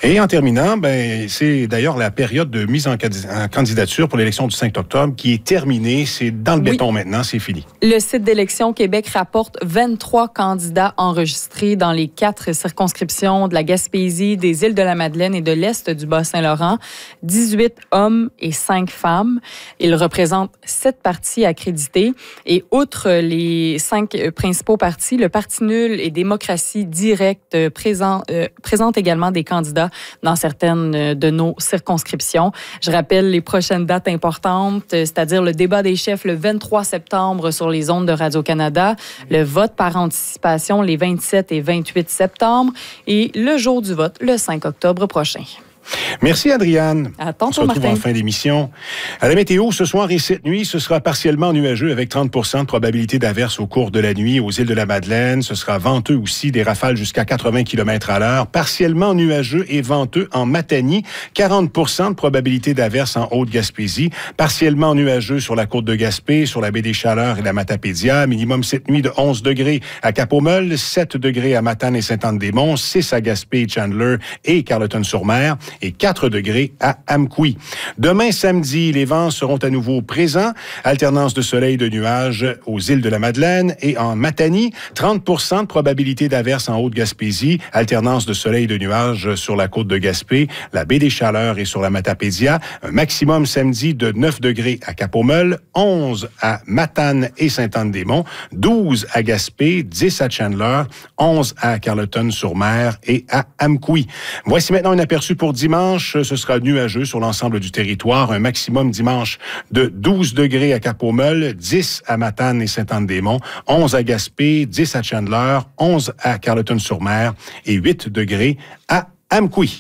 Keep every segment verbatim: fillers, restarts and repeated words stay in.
Et en terminant, ben, c'est d'ailleurs la période de mise en, en candidature pour l'élection du cinq octobre qui est terminée. C'est dans le oui. béton maintenant, c'est fini. Le site d'Élections Québec rapporte vingt-trois candidats enregistrés dans les quatre circonscriptions de la Gaspésie, des Îles-de-la-Madeleine et de l'Est du Bas-Saint-Laurent. dix-huit hommes et cinq femmes. Ils représentent sept partis accrédités. Et outre les cinq principaux partis, le Parti nul et Démocratie directe présent, euh, présente également des candidats dans certaines de nos circonscriptions. Je rappelle les prochaines dates importantes, c'est-à-dire le débat des chefs le vingt-trois septembre sur les ondes de Radio-Canada, le vote par anticipation les vingt-sept et vingt-huit septembre et le jour du vote le cinq octobre prochain. Merci, Adriane. À tantôt, On se retrouve Martin. en fin d'émission. À la météo, ce soir et cette nuit, ce sera partiellement nuageux avec trente pour cent de probabilité d'averse au cours de la nuit aux îles de la Madeleine. Ce sera venteux aussi, des rafales jusqu'à quatre-vingts kilomètres à l'heure. Partiellement nuageux et venteux en Matanie. quarante pour cent de probabilité d'averse en Haute-Gaspésie. Partiellement nuageux sur la côte de Gaspé, sur la baie des Chaleurs et la Matapédia. Minimum cette nuit de onze degrés à Cap-aux-Meules, sept degrés à Matane et Sainte-Anne-des-Monts, six à Gaspé, Chandler et Carleton-sur-Mer. Et quatre degrés à Amqui. Demain, samedi, les vents seront à nouveau présents. Alternance de soleil et de nuages aux îles de la Madeleine et en Matanie. trente pour cent de probabilité d'averse en Haute-Gaspésie. Alternance de soleil et de nuages sur la côte de Gaspé, la baie des Chaleurs et sur la Matapédia. Un maximum samedi de neuf degrés à Cap-aux-Meules, onze à Matane et Sainte-Anne-des-Monts, douze à Gaspé, dix à Chandler, onze à Carleton-sur-Mer et à Amqui. Voici maintenant un aperçu pour dimanche, ce sera nuageux sur l'ensemble du territoire. Un maximum dimanche de douze degrés à Cap-aux-Meules, dix à Matane et Sainte-Anne-des-Monts, onze à Gaspé, dix à Chandler, onze à Carleton-sur-Mer et huit degrés à Amqui.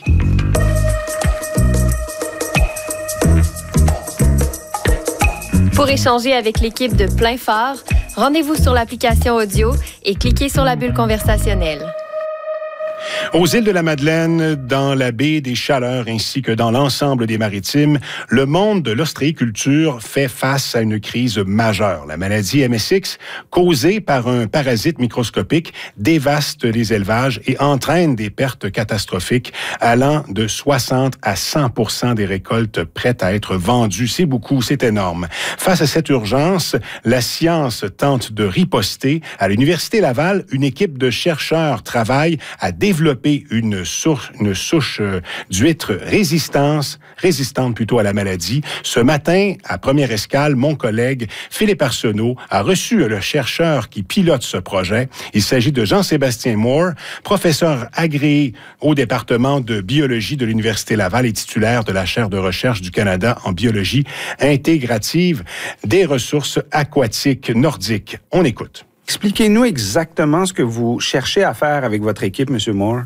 Pour échanger avec l'équipe de Plein Phare, rendez-vous sur l'application audio et cliquez sur la bulle conversationnelle. Aux îles de la Madeleine, dans la baie des Chaleurs ainsi que dans l'ensemble des maritimes, le monde de l'ostréiculture fait face à une crise majeure. La maladie M S X, causée par un parasite microscopique, dévaste les élevages et entraîne des pertes catastrophiques allant de soixante à cent pour cent des récoltes prêtes à être vendues. C'est beaucoup, c'est énorme. Face à cette urgence, la science tente de riposter. À l'Université Laval, une équipe de chercheurs travaille à développer une souche, une souche euh, d'huîtres résistante, résistante plutôt à la maladie. Ce matin, à Première Escale, mon collègue Philippe Arsenault a reçu le chercheur qui pilote ce projet. Il s'agit de Jean-Sébastien Moore, professeur agréé au département de biologie de l'Université Laval et titulaire de la chaire de recherche du Canada en biologie intégrative des ressources aquatiques nordiques. On écoute. Expliquez-nous exactement ce que vous cherchez à faire avec votre équipe, M. Moore.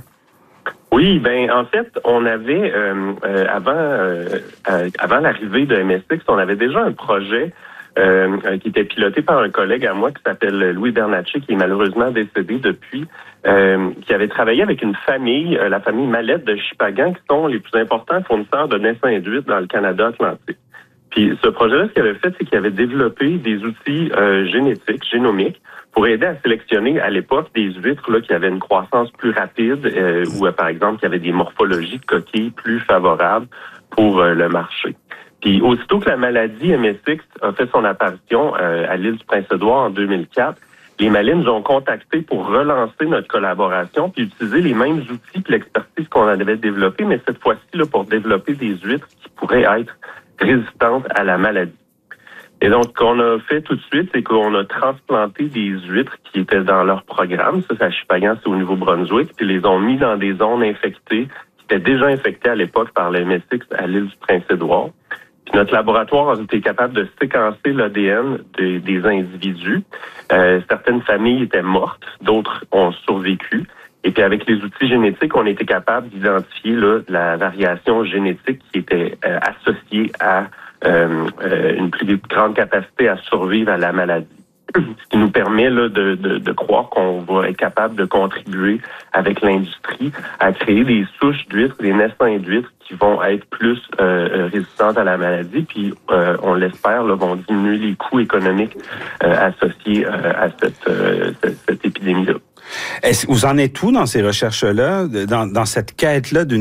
Oui, ben en fait, on avait euh, euh, avant euh, euh, avant l'arrivée de M S X, on avait déjà un projet euh, euh, qui était piloté par un collègue à moi qui s'appelle Louis Bernatchez, qui est malheureusement décédé depuis, euh, qui avait travaillé avec une famille, euh, la famille Mallette de Chipagan, qui sont les plus importants fournisseurs de naissins d'huîtres dans le Canada atlantique. Puis ce projet-là, ce qu'il avait fait, c'est qu'il avait développé des outils euh, génétiques, génomiques, pour aider à sélectionner à l'époque des huîtres là qui avaient une croissance plus rapide euh, ou euh, par exemple qui avaient des morphologies de coquilles plus favorables pour euh, le marché. Puis aussitôt que la maladie M S X a fait son apparition euh, à l'île du Prince-Édouard en deux mille quatre, les Malines nous ont contactés pour relancer notre collaboration puis utiliser les mêmes outils et l'expertise qu'on avait développée, mais cette fois-ci là pour développer des huîtres qui pourraient être résistantes à la maladie. Et donc, ce qu'on a fait tout de suite, c'est qu'on a transplanté des huîtres qui étaient dans leur programme. Ça, c'est à Chipagan, c'est au Nouveau-Brunswick. Puis les ont mis dans des zones infectées qui étaient déjà infectées à l'époque par le M S X à l'île du Prince-Édouard. Puis notre laboratoire a été capable de séquencer l'A D N des, des individus. Euh, certaines familles étaient mortes, d'autres ont survécu. Et puis avec les outils génétiques, on était capable d'identifier là, la variation génétique qui était euh, associée à Euh, euh, une plus grande capacité à survivre à la maladie. Ce qui nous permet là, de, de, de croire qu'on va être capable de contribuer avec l'industrie à créer des souches d'huîtres, des naissins d'huîtres qui vont être plus euh, résistantes à la maladie, puis euh, on l'espère, là, vont diminuer les coûts économiques euh, associés euh, à cette, euh, cette, cette épidémie-là. Est-ce, vous en êtes où dans ces recherches-là, dans, dans cette quête-là d'une